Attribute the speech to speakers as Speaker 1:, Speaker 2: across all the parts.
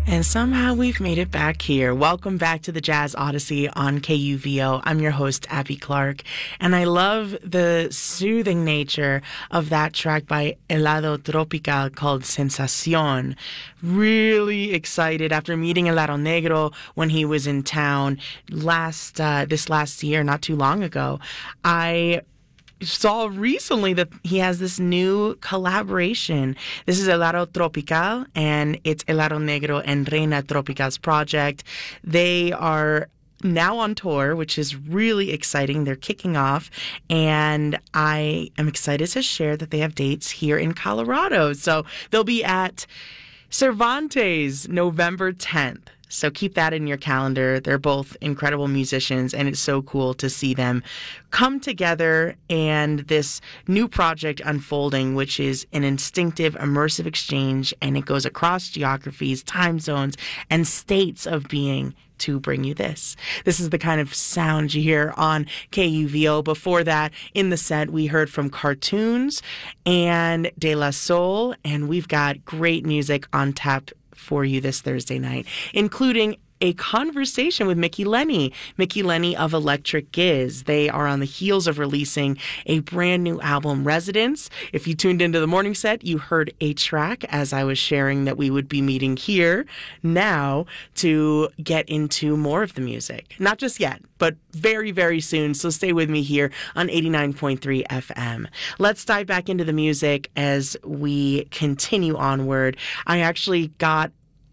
Speaker 1: And somehow we've made it back here. Welcome back to the Jazz Odyssey on KUVO. I'm your host, Abby Clark, and I love the soothing nature of that track by Helado Tropical called Sensación. Really excited after meeting Helado Negro when he was in town this last year, not too long ago. I saw recently that he has this new collaboration. This is Helado Tropical, and it's Helado Negro and Reina Tropical's project. They are now on tour, which is really exciting. They're kicking off, and I am excited to share that they have dates here in Colorado. So they'll be at Cervantes November 10th. So keep that in your calendar. They're both incredible musicians, and it's so cool to see them come together and this new project unfolding, which is an instinctive, immersive exchange, and it goes across geographies, time zones, and states of being to bring you this. This is the kind of sound you hear on KUVO. Before that, in the set, we heard from Cartoons and De La Soul, and we've got great music on tap for you this Thursday night, including a conversation with Mickey Lenny of Electric Giz. They are on the heels of releasing a brand new album, Residence. If you tuned into the morning set, you heard a track as I was sharing that we would be meeting here now to get into more of the music. Not just yet, but very, very soon. So stay with me here on 89.3 FM. Let's dive back into the music as we continue onward. I actually got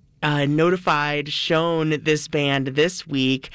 Speaker 1: shown this band this week,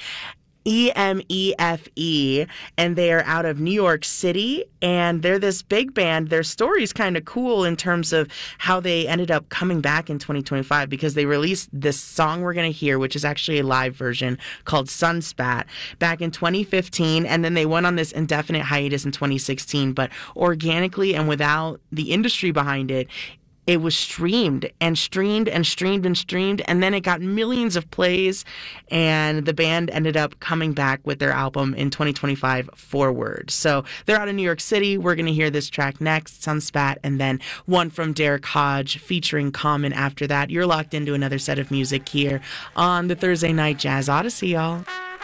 Speaker 1: EMEFE, and they are out of New York City, and they're this big band. Their story is kind of cool in terms of how they ended up coming back in 2025, because they released this song we're going to hear, which is actually a live version called Sunspat, back in 2015, and then they went on this indefinite hiatus in 2016, but organically and without the industry behind it, it was streamed, and then it got millions of plays, and the band ended up coming back with their album in 2025, Forward. So they're out of New York City. We're going to hear this track next, Sunspat, and then one from Derek Hodge featuring Common after that. You're locked into another set of music here on the Thursday Night Jazz Odyssey, y'all.